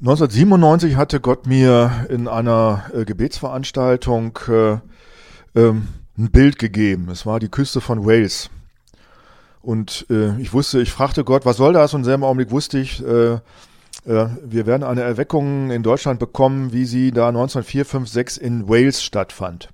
1997 hatte Gott mir in einer Gebetsveranstaltung ein Bild gegeben. Es war die Küste von Wales. Und ich fragte Gott, was soll das? Und im selben Augenblick wusste ich, wir werden eine Erweckung in Deutschland bekommen, wie sie da 1904, 5, 6 in Wales stattfand.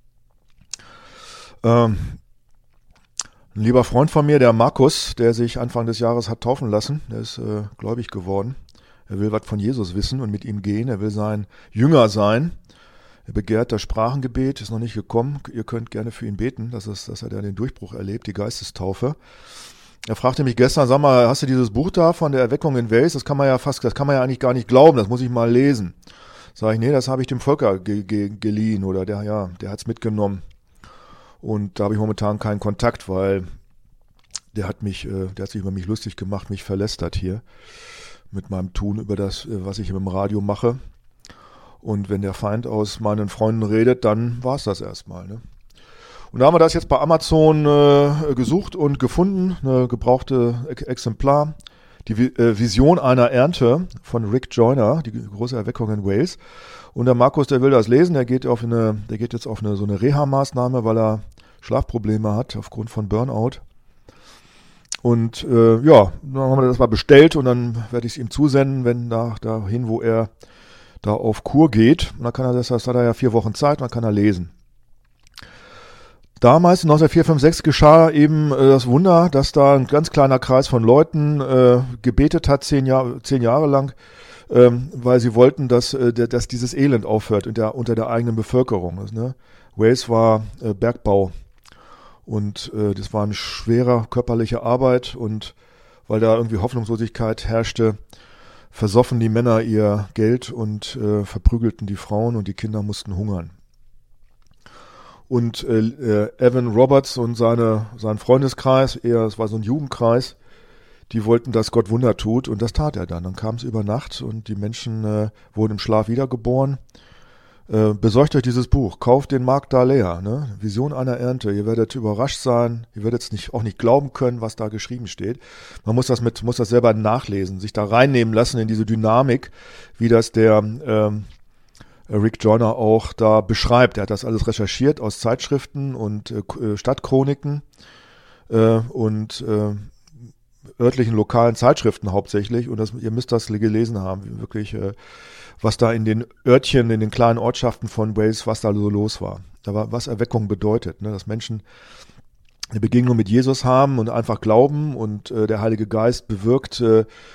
Ein lieber Freund von mir, der Markus, der sich Anfang des Jahres hat taufen lassen, der ist gläubig geworden. Er will was von Jesus wissen und mit ihm gehen. Er will sein Jünger sein. Er begehrt das Sprachengebet, ist noch nicht gekommen. Ihr könnt gerne für ihn beten, dass er den Durchbruch erlebt, die Geistestaufe. Er fragte mich gestern, sag mal, hast du dieses Buch da von der Erweckung in Wales? Das kann man ja eigentlich gar nicht glauben, das muss ich mal lesen. Sag ich, nee, das habe ich dem Volker geliehen oder der hat's mitgenommen. Und da habe ich momentan keinen Kontakt, weil der hat sich über mich lustig gemacht, mich verlästert hier mit meinem Tun über das, was ich im Radio mache. Und wenn der Feind aus meinen Freunden redet, dann war's das erstmal. Ne? Und da haben wir das jetzt bei Amazon gesucht und gefunden, eine gebrauchte Exemplar. Die Vision einer Ernte von Rick Joyner, die große Erweckung in Wales. Und der Markus, der will das lesen, der geht jetzt auf so eine Reha-Maßnahme, weil er Schlafprobleme hat aufgrund von Burnout. Und dann haben wir das mal bestellt und dann werde ich es ihm zusenden, wenn dahin, wo er da auf Kur geht. Und dann kann er das hat er ja 4 Wochen Zeit, dann kann er lesen. Damals, 1904, 5, 6, geschah eben das Wunder, dass da ein ganz kleiner Kreis von Leuten gebetet hat, 10 Jahre lang, weil sie wollten, dass dieses Elend aufhört unter der eigenen Bevölkerung. Ne? Wales war Bergbau. Und das war eine schwere körperliche Arbeit und weil da irgendwie Hoffnungslosigkeit herrschte, versoffen die Männer ihr Geld und verprügelten die Frauen und die Kinder mussten hungern. Und Evan Roberts und sein Freundeskreis, es war so ein Jugendkreis, die wollten, dass Gott Wunder tut und das tat er dann. Dann kam es über Nacht und die Menschen wurden im Schlaf wiedergeboren. Besorgt euch dieses Buch, kauft den Markt da leer, ne? Vision einer Ernte. Ihr werdet überrascht sein, ihr werdet es auch nicht glauben können, was da geschrieben steht. Man muss das selber nachlesen, sich da reinnehmen lassen in diese Dynamik, wie das der Rick Joyner auch da beschreibt. Er hat das alles recherchiert aus Zeitschriften und Stadtchroniken und örtlichen lokalen Zeitschriften hauptsächlich und ihr müsst das gelesen haben, wirklich was da in den Örtchen, in den kleinen Ortschaften von Wales, was da so los war. Was Erweckung bedeutet, ne? Dass Menschen eine Begegnung mit Jesus haben und einfach glauben und der Heilige Geist bewirkt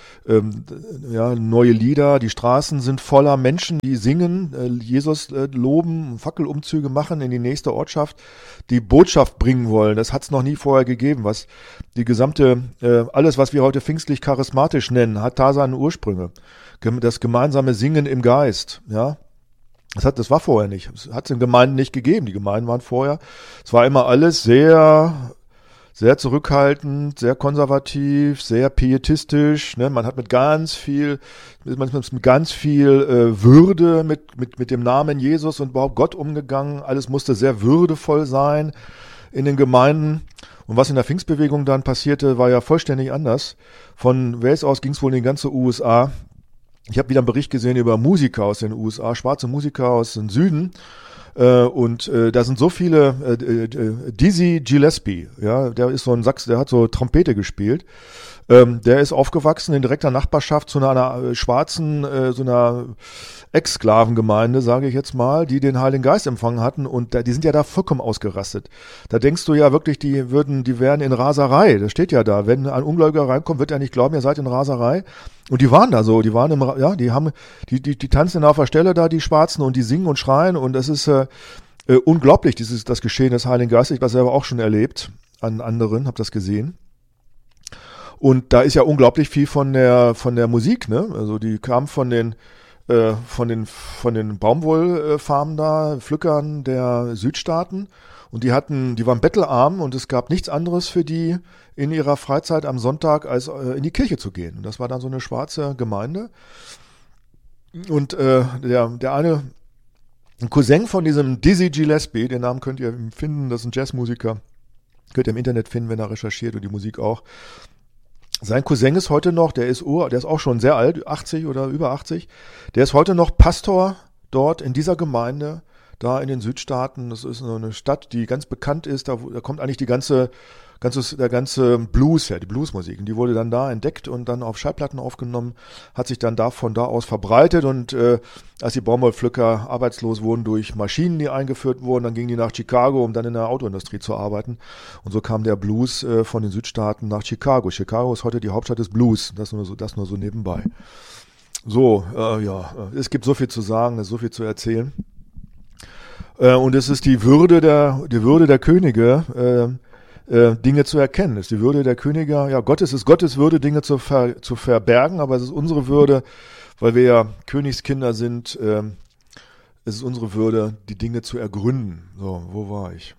neue Lieder. Die Straßen sind voller Menschen, die singen, Jesus loben, Fackelumzüge machen in die nächste Ortschaft, die Botschaft bringen wollen. Das hat es noch nie vorher gegeben. Was die gesamte, alles, was wir heute pfingstlich charismatisch nennen, hat da seine Ursprünge. Das gemeinsame Singen im Geist, ja. Das war vorher nicht. Es hat es in Gemeinden nicht gegeben. Die Gemeinden waren vorher. Es war immer alles sehr, sehr zurückhaltend, sehr konservativ, sehr pietistisch. Ne? Man hat mit ganz viel Würde mit dem Namen Jesus und überhaupt Gott umgegangen. Alles musste sehr würdevoll sein in den Gemeinden. Und was in der Pfingstbewegung dann passierte, war ja vollständig anders. Von Wales aus ging es wohl in die ganze USA. Ich habe wieder einen Bericht gesehen über Musiker aus den USA, schwarze Musiker aus dem Süden. Und da sind so viele, Dizzy Gillespie, ja, der ist so ein Sachs, der hat so Trompete gespielt. Der ist aufgewachsen in direkter Nachbarschaft zu einer schwarzen, so einer Ex-Sklavengemeinde, sage ich jetzt mal, die den Heiligen Geist empfangen hatten und die sind ja da vollkommen ausgerastet. Da denkst du ja wirklich, die wären in Raserei. Das steht ja da. Wenn ein Ungläubiger reinkommt, wird er nicht glauben, ihr seid in Raserei. Und die waren da so, die tanzen auf der Stelle da, die Schwarzen, und die singen und schreien und das ist unglaublich, das Geschehen des Heiligen Geistes. Ich habe das selber auch schon erlebt an anderen, habe das gesehen. Und da ist ja unglaublich viel von der Musik, ne? Also die kamen von den Baumwollfarmen da, Pflückern der Südstaaten und die waren bettelarm und es gab nichts anderes für die in ihrer Freizeit am Sonntag, als in die Kirche zu gehen. Und das war dann so eine schwarze Gemeinde. Und ein Cousin von diesem Dizzy Gillespie, den Namen könnt ihr finden, das ist ein Jazzmusiker, könnt ihr im Internet finden, wenn er recherchiert und die Musik auch. Sein Cousin ist heute noch, der ist auch schon sehr alt, 80 oder über 80. Der ist heute noch Pastor dort in dieser Gemeinde, da in den Südstaaten. Das ist so eine Stadt, die ganz bekannt ist. Da kommt eigentlich der ganze Blues her, die Bluesmusik. Und die wurde dann da entdeckt und dann auf Schallplatten aufgenommen, hat sich dann von da aus verbreitet. Und als die Baumwollpflücker arbeitslos wurden durch Maschinen, die eingeführt wurden, dann gingen die nach Chicago, um dann in der Autoindustrie zu arbeiten. Und so kam der Blues von den Südstaaten nach Chicago. Chicago ist heute die Hauptstadt des Blues. Das nur so nebenbei. So, es gibt so viel zu sagen, es ist so viel zu erzählen. Und es ist die Würde der Könige, Dinge zu erkennen. Es ist die Würde der Könige, ja, es ist Gottes Würde, Dinge zu verbergen, aber es ist unsere Würde, weil wir ja Königskinder sind, es ist unsere Würde, die Dinge zu ergründen. So, wo war ich?